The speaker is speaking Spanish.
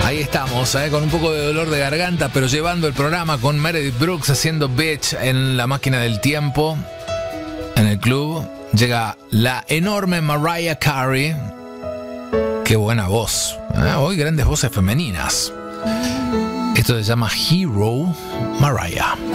Ahí estamos, con un poco de dolor de garganta, pero llevando el programa con Meredith Brooks haciendo Bitch en la máquina del tiempo. En el club llega la enorme Mariah Carey. Qué buena voz. Hoy grandes voces femeninas. Esto se llama Hero, Mariah.